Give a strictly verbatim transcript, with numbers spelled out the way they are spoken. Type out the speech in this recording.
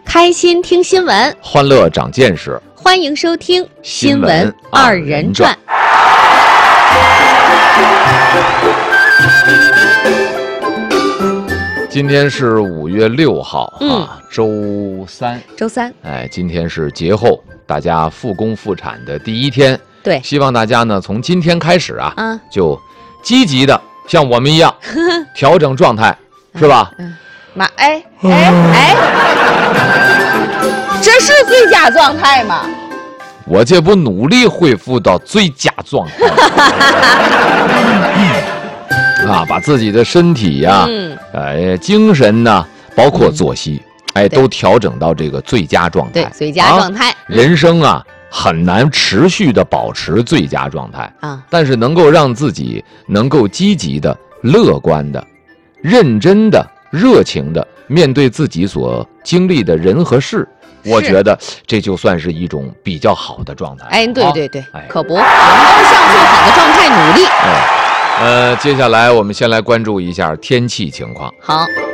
开心听新闻， 欢乐长见识。 欢迎收听《新闻二人转》。 今天是五月六号、嗯、啊，周三。 周三， 哎，今天是节后，大家复工复产的第一天。 对， 希望大家呢从今天开始啊， 啊就积极的像我们一样调整状态，是吧？ 嗯，妈，哎哎哎，这是最佳状态吗？ 我这不努力恢复到最佳状态啊，把自己的身体呀、啊，嗯，呃，精神呢、啊，包括作息，嗯、哎，都调整到这个最佳状态。 对，最佳状态。啊嗯、人生啊，很难持续的保持最佳状态啊， 但是能够让自己能够积极的、乐观的、认真的、热情的面对自己所经历的人和事。我觉得这就算是一种比较好的状态。 哎，对对对， 哎、 可不，我们都向最好的状态努力。 哎，呃，接下来我们先来关注一下天气情况。 好。